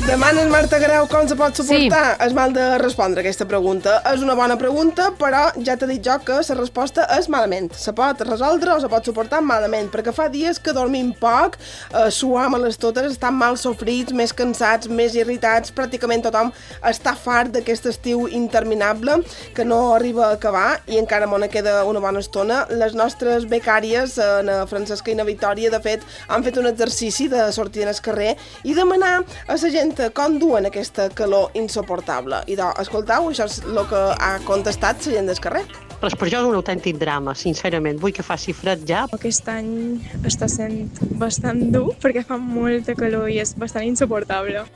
Demanen Marta Grau com se pot suportar el mal de respondre aquesta pregunta. És una bona pregunta, però ja t'he dit jo que la resposta és malament. Se pot resoldre o se pot suportar malament, perquè fa dies que dormim poc, suam a les totes, estan mal sofrits, més cansats, més irritats, pràcticament tothom està fart d'aquest estiu interminable que no arriba a acabar i encara m'ho queda una bona estona. Les nostres becàries, na Francesca i na Victòria, de fet, han fet un exercici de sortir al carrer i demanar a la gent com duen aquesta calor insuportable. I escoltau, això és el que ha contestat la gent del carrer. Doncs per jo és un autèntic drama, sincerament. Vull que faci fred ja. Aquest any està sent bastant dur perquè fa molta calor i és bastant insuportable.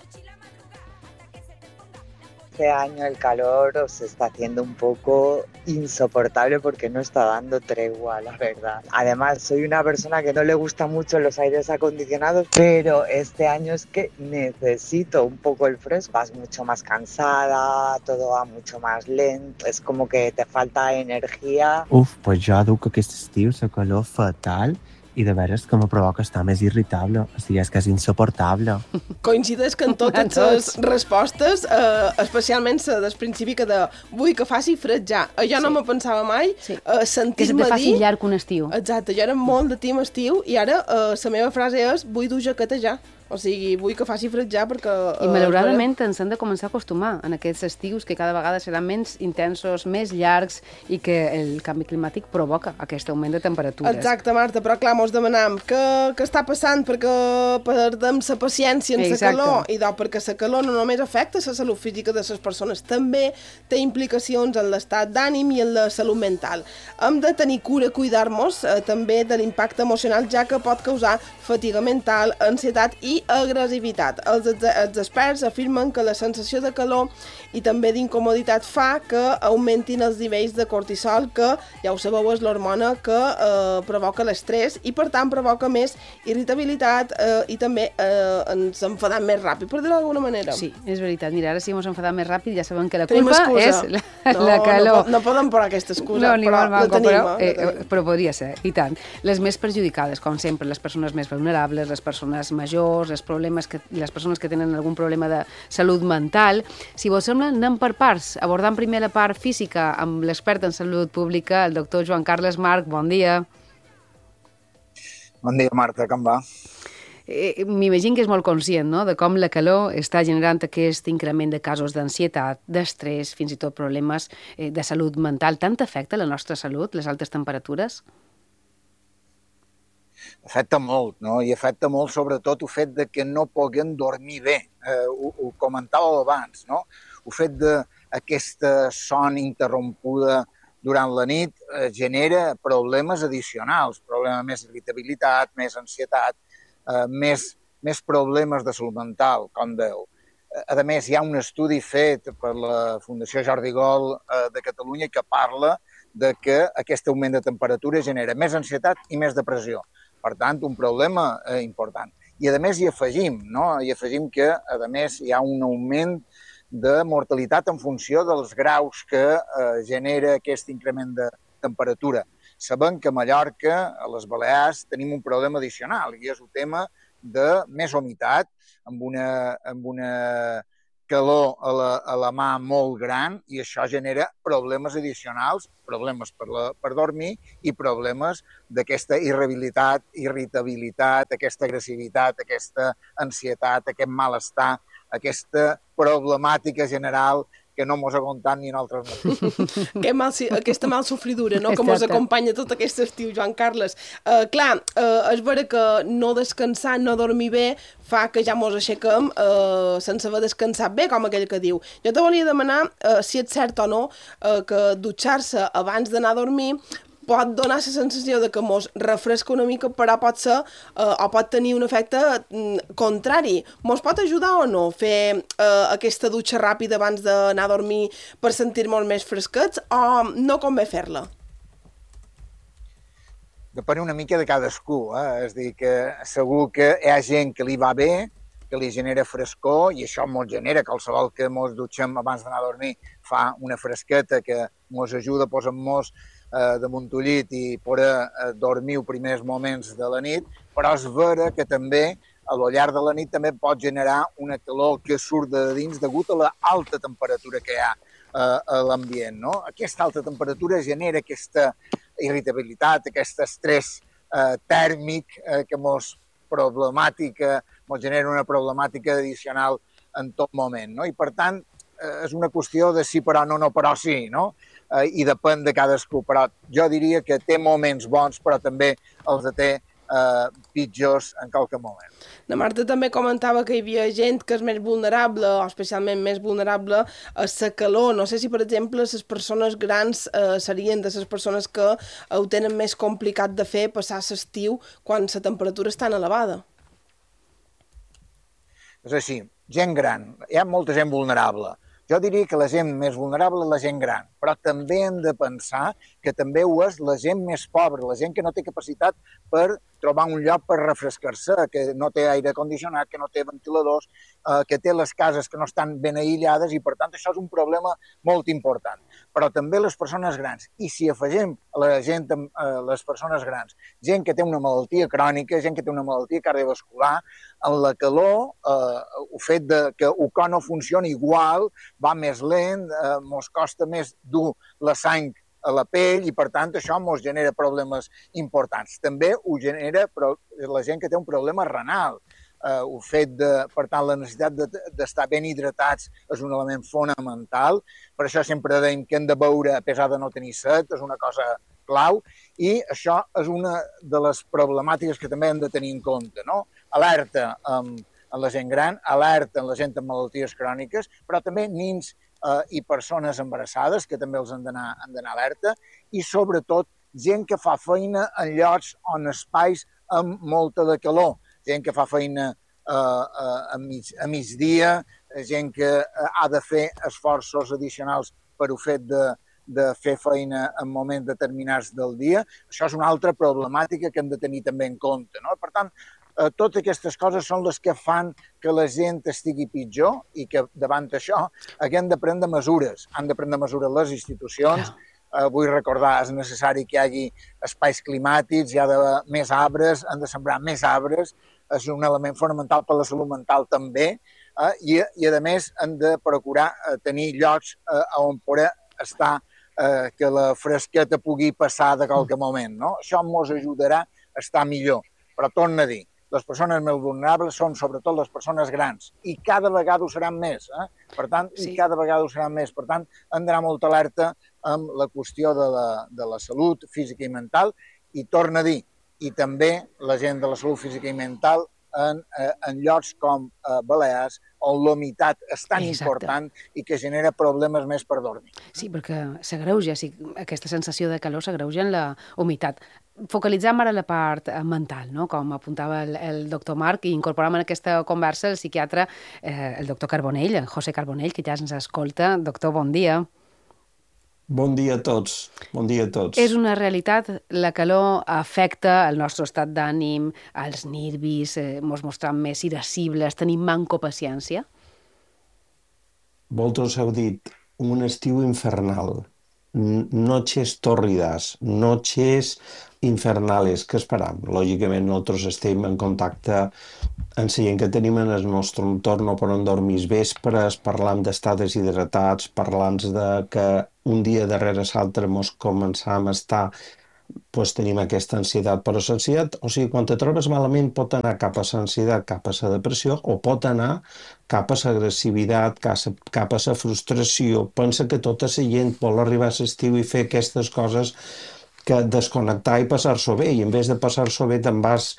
Este año el calor se está haciendo un poco insoportable porque no está dando tregua, la verdad. Además, soy una persona que no le gusta mucho los aires acondicionados, pero este año es que necesito un poco el fresco. Vas mucho más cansada, todo va mucho más lento, es como que te falta energía. Pues jo duc aquest estiu la calor fatal i de veres que me provoca estar més irritable. O sigui, és que és insuportable. Coincideix que en totes les respostes, especialment la del principi que de vull que faci fred ja. Jo no me pensava mai sentir-me dir... Que se te faci llarg un estiu. Exacte, jo era molt de team estiu i ara la meva frase és vull dur jaqueta ja. O sigui, vull que faci fred ja perquè... I malauradament ens hem de començar a acostumar en aquests estius que cada vegada seran menys intensos, més llargs i que el canvi climàtic provoca aquest augment de temperatures. Exacte, Marta, però clar, mos demanam què està passant perquè perdem la paciència en la calor i perquè la calor no només afecta la salut física de les persones, també té implicacions en l'estat d'ànim i en la salut mental. Hem de tenir cura, cuidar-nos també de l'impacte emocional, ja que pot causar fatiga mental, ansietat i agressivitat. Els experts afirmen que la sensació de calor i també d'incomoditat fa que augmentin els nivells de cortisol, que, ja ho sabeu, és l'hormona que provoca l'estrès i, per tant, provoca més irritabilitat i també ens enfadam més ràpid, per dir-ho d'alguna manera. Sí, és veritat. Mira, ara si ens enfadam més ràpid ja sabem que la culpa és la calor. No podem posar aquesta excusa, però la tenim. Però podria ser, i tant. Les més perjudicades, com sempre, les persones més vulnerables, les persones majors, les persones que tenen algun problema de salut mental. Si vos sembla, anem per parts. Abordant primer la part física amb l'expert en salut pública, el doctor Joan Carles Marc. Bon dia. Bon dia, Marta, com va? M'imagino que és molt conscient, no?, de com la calor està generant aquest increment de casos d'ansietat, d'estrès, fins i tot problemes de salut mental. Tant afecta la nostra salut, les altes temperatures? Afecta molt, no? I afecta molt sobretot el fet de que no puguem dormir bé. Ho comentàveu abans, no? El fet d'aquesta son interrompuda durant la nit genera problemes addicionals, problemes més irritabilitat, més ansietat, més problemes de salut mental, com deu. A més, hi ha un estudi fet per la Fundació Jordi Gol de Catalunya que parla de que aquest augment de temperatura genera més ansietat i més depressió. Per tant, un problema important. I, a més, hi afegim, no? Hi afegim que, a més, hi ha un augment de mortalitat en funció dels graus que genera aquest increment de temperatura. Sabem que a Mallorca, a les Balears, tenim un problema addicional i és el tema de més humitat, amb una calor a la mà molt gran i això genera problemes addicionals, problemes per dormir i problemes d'aquesta irritabilitat, aquesta agressivitat, aquesta ansietat, aquest malestar, aquesta problemàtica general que no mos aguantam ni nosaltres. Aquesta malsofridura, no?, que mos acompanya tot aquest estiu, Joan Carles. Clar, és vera que no descansar, no dormir bé, fa que ja mos aixequem sense haver descansat bé, com aquell que diu. Jo te volia demanar si és cert o no que dutxar-se abans d'anar a dormir pot donar la sensació de que mos refresca una mica, però pot ser o pot tenir un efecte contrari. Mos pot ajudar o no fer aquesta dutxa ràpida abans d'anar a dormir per sentir-nos més fresquets o no convé fer-la? Depèn una mica de cadascú, és a dir, que segur que hi ha gent que li va bé, que li genera frescor i això mos genera, qualsevol que mos dutxem abans d'anar a dormir fa una fresqueta que mos ajuda, posem-nos damunt el llit i poder dormir els primers moments de la nit, però és vera que també a lo llarg de la nit també pot generar una calor que surt de dins degut a l'alta temperatura que hi ha a l'ambient, no? Aquesta alta temperatura genera aquesta irritabilitat, aquest estrès tèrmic que mos genera una problemàtica addicional en tot moment, no? I per tant és una qüestió de sí però no, no però sí, no? I depèn de cadascú, però jo diria que té moments bons però també els té pitjors en qualque moment. La Marta també comentava que hi havia gent que és més vulnerable, o especialment més vulnerable a la calor. No sé si, per exemple, les persones grans serien de les persones que ho tenen més complicat de fer passar l'estiu quan la temperatura és tan elevada. És així, gent gran, hi ha molta gent vulnerable. Jo diria que la gent més vulnerable és la gent gran, però també hem de pensar que també ho és la gent més pobra, la gent que no té capacitat per trobar un lloc per refrescar-se, que no té aire condicionat, que no té ventiladors, que té les cases que no estan ben aïllades i, per tant, això és un problema molt important. Però també les persones grans. I si afegim a la gent, les persones grans, gent que té una malaltia crònica, gent que té una malaltia cardiovascular, en la calor, el fet que el cor no funciona igual, va més lent, mos costa més dur la sang a la pell i, per tant, això ens genera problemes importants. També ho genera la gent que té un problema renal. El fet per tant, la necessitat d'estar ben hidratats és un element fonamental. Per això sempre dèiem que hem de beure a pesar de no tenir set, és una cosa clau, i això és una de les problemàtiques que també hem de tenir en compte, no? Alerta en la gent gran, alerta en la gent amb malalties cròniques, però també nins i persones embarassades, que també els han d'anar alerta, i sobretot gent que fa feina en llocs on espais amb molta de calor, gent que fa feina a migdia, gent que ha de fer esforços addicionals per el fet de fer feina en moments determinats del dia. Això és una altra problemàtica que hem de tenir també en compte, no? Per tant, totes aquestes coses són les que fan que la gent estigui pitjor i que davant d'això haguem de prendre mesures. Han de prendre mesures les institucions. Vull recordar, és necessari que hi hagi espais climàtics, hi ha d'haver més arbres, han de sembrar més arbres, és un element fonamental per a la salut mental també, i a més han de procurar tenir llocs on poder estar, que la fresqueta pugui passar de qualque moment, no? Això ens ajudarà a estar millor. Però torno a dir, les persones més vulnerables són sobretot les persones grans i cada vegada ho seran més. Per tant, cada vegada ho seran més. Per tant, hem d'anar molt alerta amb la qüestió de la salut física i mental i torno a dir, i també la gent de la salut física i mental en llocs com Balears, on l'humitat és tan important i que genera problemes més per dormir. Sí, perquè s'agreuja, aquesta sensació de calor s'agreuja en la humitat. Focalitzem ara la part mental, no? Com apuntava el doctor Marc, i incorporem en aquesta conversa el psiquiatre, el doctor Carbonell, José Carbonell, que ja ens escolta. Doctor, bon dia. Bon dia a tots. Bon dia a tots. És una realitat, la calor afecta el nostre estat d'ànim, els nervis, ens mostrem més irascibles, tenim manco paciència? Vosaltres heu dit un estiu infernal, noches tórridas, noches infernales. Què esperam? Lògicament, nosaltres estem en contacte amb la gent que tenim en el nostre entorn, no poden dormir vespres, parlant d'estar deshidratats, parlant de que un dia darrere l'altre ens començam a estar, doncs tenim aquesta ansietat. Però l'ansietat, o sigui, quan te trobes malament pot anar cap a l'ansietat, cap a la depressió, o pot anar cap a l'agressivitat, cap a la frustració. Pensa que tota la gent vol arribar a l'estiu i fer aquestes coses que desconnectar i passar-s'ho bé, i en vez de passar-s'ho bé te'n vas,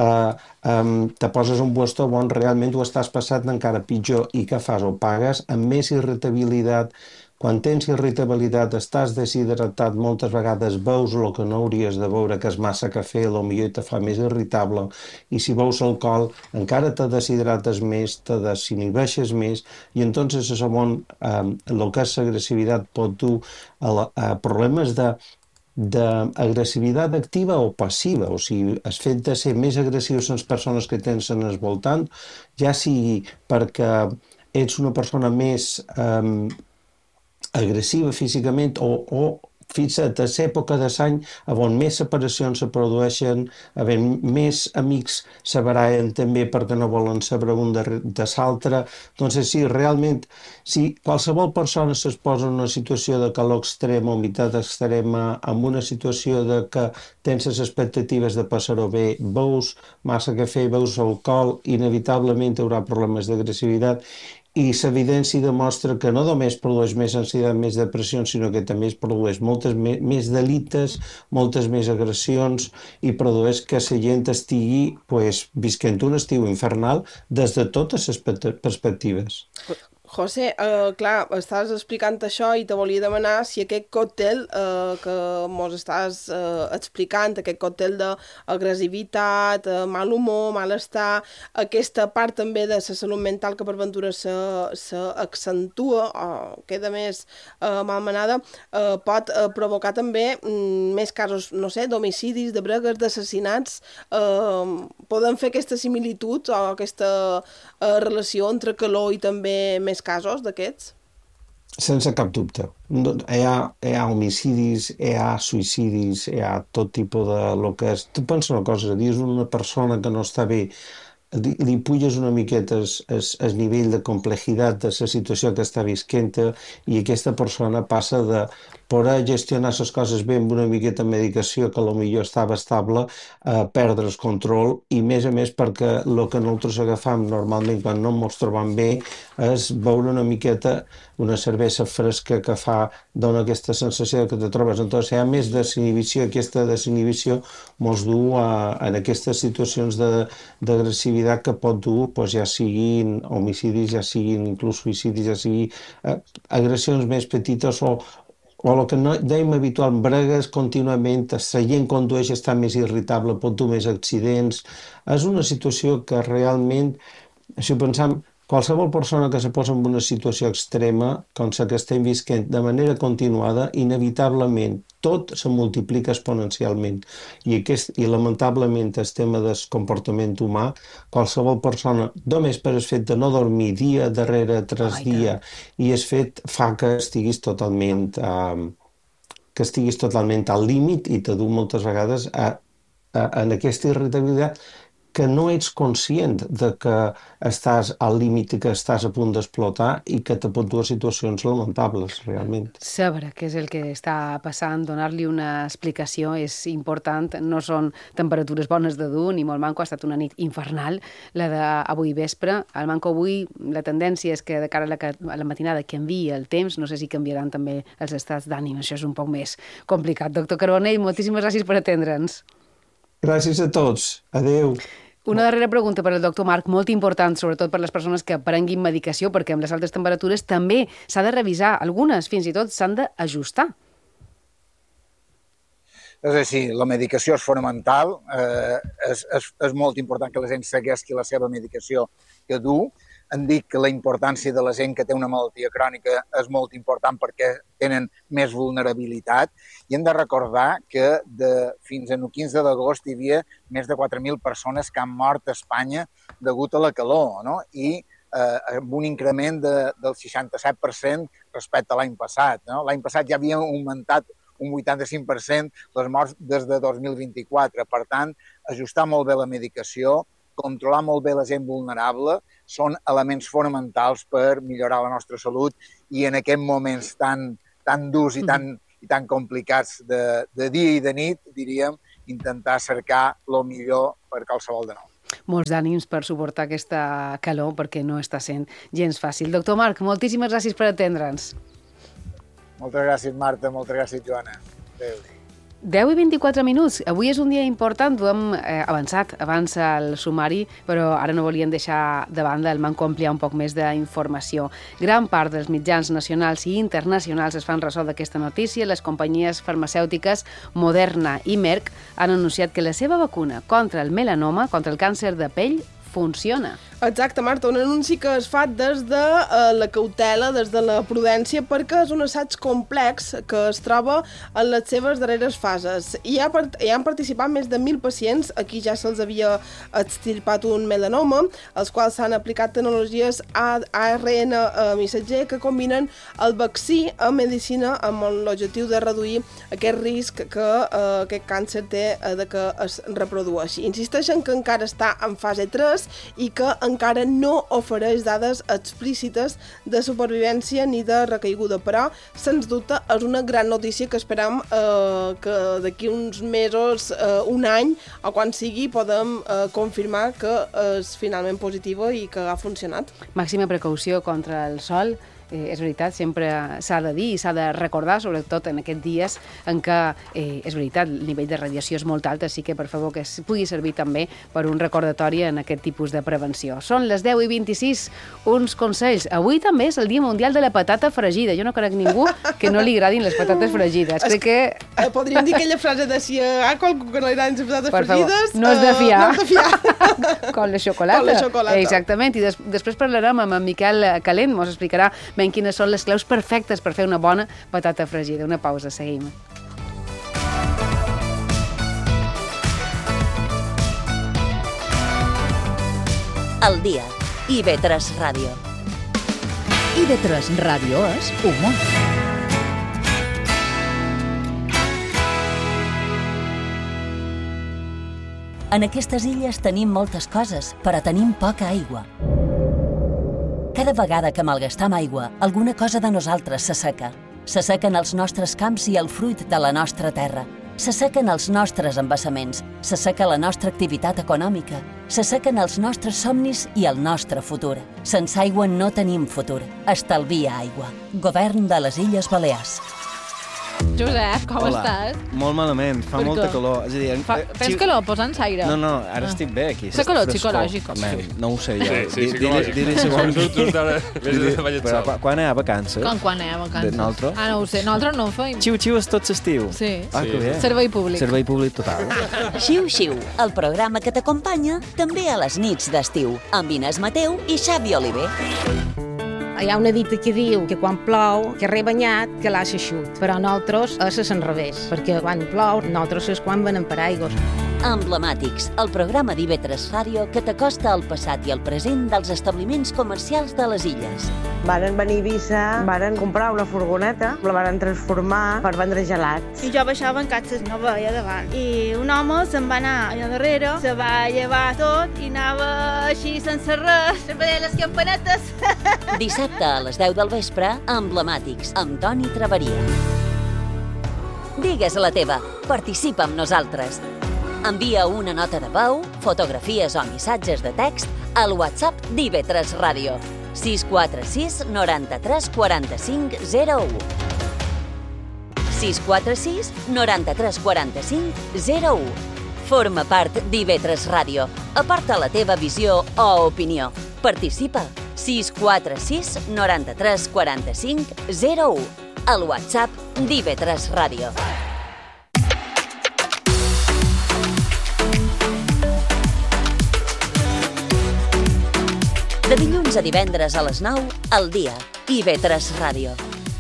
te poses un puesto on realment ho estàs passant encara pitjor, i què fas? Ho pagues amb més irritabilitat. Quan tens irritabilitat, estàs deshidratat, moltes vegades veus el que no hauries de veure, que és massa cafè, potser te fa més irritable, i si veus alcohol encara te deshidrates més, te desinhibeixes més, i entonces és on el que és l'agressivitat pot dur a problemes d'agressivitat activa o passiva, o sigui, el fet de ser més agressius a les persones que tens en el voltant, ja sigui perquè ets una persona més agressiva físicament o fixa't, a l'època de l'any on més separacions se produeixen, on més amics se barallen també perquè no volen saber un de l'altre. Doncs sí, realment, si qualsevol persona es posa en una situació de calor extrema, humitat extrema, en una situació de que tens les expectatives de passar-ho bé, beus massa cafè, beus alcohol, inevitablement hi haurà problemes d'agressivitat. I l'evidència demostra que no només produeix més ansietat, més depressió, sinó que també es produeix moltes més delictes, moltes més agressions i produeix que la gent estigui visquent un estiu infernal des de totes les perspectives. José, clar, estàs explicant això i te volia demanar si aquest còctel que mos estàs explicant, aquest còctel d'agressivitat, mal humor, malestar, aquesta part també de la salut mental que per ventura s'accentua o queda més malmenada, pot provocar també més casos, no sé, d'homicidis, de bregues, d'assassinats. Podem fer aquesta similitud o aquesta relació entre calor i també més casos d'aquests? Sense cap dubte. Hi ha homicidis, hi ha suïcidis, hi ha tot tipus de lo que és. Tu pensa una cosa, dius una persona que no està bé, li puges una miqueta el nivell de complexitat de la situació que està visquent i aquesta persona passa de poder gestionar les coses bé amb una miqueta de medicació que potser estava estable a perdre el control i més a més perquè el que nosaltres agafam normalment quan no ens trobam bé és beure una miqueta una cervesa fresca que dona aquesta sensació que te trobes. Entonces hi ha més desinhibició, aquesta desinhibició ens du en aquestes situacions d'agressivitat que pot dur, ja siguin homicidis, ja siguin inclús suïcidis, ja siguin agressions més petites o el que dèiem habitual, bregues contínuament, la gent condueix, està més irritable, pot dur més accidents. És una situació que realment, si ho pensam, qualsevol persona que se posa en una situació extrema, com la que estem visquent de manera continuada, inevitablement tot se multiplica exponencialment. I lamentablement el tema del comportament humà, qualsevol persona, només per el fet de no dormir dia darrere tras dia, i el fet fa que estiguis totalment al límit i te du moltes vegades en aquesta irritabilitat que no ets conscient de que estàs al límit i que estàs a punt d'explotar i que te pot dur a situacions lamentables, realment. Saber què és el que està passant, donar-li una explicació és important. No són temperatures bones de dur, ni molt manco, ha estat una nit infernal, la d'avui vespre. Al manco avui la tendència és que de cara a la matinada canvia el temps, no sé si canviaran també els estats d'ànim, això és un poc més complicat. Doctor Carbonell, moltíssimes gràcies per atendre'ns. Gràcies a tots. Adéu. Una darrera pregunta per al doctor Marc, molt important, sobretot per les persones que prenguin medicació, perquè amb les altes temperatures també s'ha de revisar. Algunes, fins i tot, s'han d'ajustar. És així, la medicació és fonamental, és molt important que la gent segueixi la seva medicació que du. Em dic que la importància de la gent que té una malaltia crònica és molt important perquè tenen més vulnerabilitat i hem de recordar que fins al 15 d'agost hi havia més de 4.000 persones que han mort a Espanya degut a la calor, no? I amb un increment del 67% respecte a l'any passat. No? L'any passat ja havia augmentat un 85% les morts des de 2024. Per tant, ajustar molt bé la medicació, controlar molt bé la gent vulnerable, són elements fonamentals per millorar la nostra salut i en aquests moments tan durs i tan complicats de dia i de nit, diríem, intentar cercar el millor per qualsevol de nou. Molts ànims per suportar aquesta calor perquè no està sent gens fàcil. Doctor Marc, moltíssimes gràcies per atendre'ns. Moltes gràcies, Marta. Moltes gràcies, Joana. Adéu. 10 i 24 minuts. Avui és un dia important, ho hem avançat abans al sumari, però ara no volien deixar de banda el manco ampliar un poc més d'informació. Gran part dels mitjans nacionals i internacionals es fan ressò d'aquesta notícia. Les companyies farmacèutiques Moderna i Merck han anunciat que la seva vacuna contra el melanoma, contra el càncer de pell, funciona. Exacte, Marta, un anunci que es fa des de la cautela, des de la prudència, perquè és un assaig complex que es troba en les seves darreres fases. Hi han participat més de 1.000 pacients, aquí ja se'ls havia extirpat un melanoma, als quals s'han aplicat tecnologies ARN missatger que combinen el vaccí a medicina amb l'objectiu de reduir aquest risc que aquest càncer té de que es reprodueixi. Insisteixen que encara està en fase 3 i que encara no ofereix dades explícites de supervivència ni de recaiguda, però, sens dubte, és una gran notícia que esperem que d'aquí uns mesos, un any, o quan sigui, podem confirmar que és finalment positiva i que ha funcionat. Màxima precaució contra el sol. És veritat, sempre s'ha de dir i s'ha de recordar, sobretot en aquests dies en què, és veritat, el nivell de radiació és molt alt, així que, per favor, que pugui servir també per un recordatori en aquest tipus de prevenció. Són les 10:26, uns consells. Avui també és el Dia Mundial de la Patata Fregida. Jo no conec ningú que no li agradin les patates fregides. Crec que... Podríem dir aquella frase de si hi ha qualcú que no li agradin les patates fregides... No és de fiar. No és de fiar. Com la xocolata. Com la xocolata. Exactament. I després parlarem amb en Miquel Calent, ens explicarà ben quines són les claus perfectes per fer una bona patata fregida. Una pausa, seguim. El dia. IB3 Ràdio. IB3 Ràdio és humor. En aquestes illes tenim moltes coses, però tenim poca aigua. Cada vegada que malgastam aigua, alguna cosa de nosaltres s'asseca. S'assequen els nostres camps i el fruit de la nostra terra. S'assequen els nostres embassaments. S'asseca la nostra activitat econòmica. S'assequen els nostres somnis i el nostre futur. Sense aigua no tenim futur. Estalvia aigua. Govern de les Illes Balears. Josep, com estàs? Molt malament, fa molta calor. És a dir, tens calor? Posa'ns aire. No, ara estic bé aquí. Fa calor psicològic. No ho sé jo. Sí, psicològic. Però quan hi ha vacances? Quan hi ha vacances? Nosaltres? Ah, no ho sé. Nosaltres no ho feim. Xiu-xiu és tot l'estiu. Sí. Ah, que bé. Servei públic. Servei públic total. Xiu-xiu, el programa que t'acompanya també a les nits d'estiu, amb Inés Mateu i Xavi Oliver. Hi ha una dita que diu que quan plou, que re banyat, que l'ha eixut. Però nosaltres és al revés, perquè quan plou, nosaltres és quan venen paraigües. Emblemàtics, el programa d'IB3 Ràdio que t'acosta al passat i al present dels establiments comercials de les illes. Varen venir a Eivissa, varen comprar una furgoneta, la varen transformar per vendre gelats. I jo baixava en catxes, no veia davant. I un home se'n va anar allà darrere, se va llevar tot i anava així sense res, sempre deia les campanetes. Dissabte a les 10 del vespre, Emblemàtics, amb Toni Traveria. Digues la teva, participa amb nosaltres. Envia una nota de veu, fotografies o missatges de text al WhatsApp d'IB3 Ràdio. 646 93 45 01. 646 93 45 01. Forma part d'IB3 Ràdio. Aporta la teva visió o opinió. Participa. 646 93 45 01. Al WhatsApp d'IB3 Ràdio. De dilluns a divendres a les 9, al dia, IB3 Ràdio.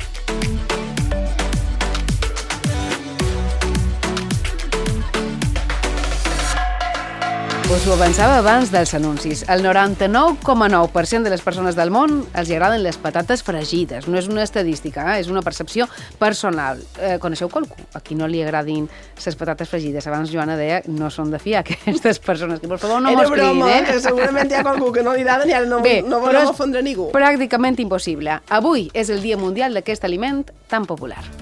Us ho avançava abans dels anuncis. El 99,9% de les persones del món els agraden les patates fregides. No és una estadística, és una percepció personal. Coneixeu qualcú a qui no li agradin les patates fregides? Abans Joana deia no són de fiar aquestes persones. Que, per favor, no m'ho escriguin. Era broma, que segurament hi ha qualcú que no li agrada i ara no volem ofendre ningú. Pràcticament impossible. Avui és el Dia Mundial d'aquest aliment tan popular.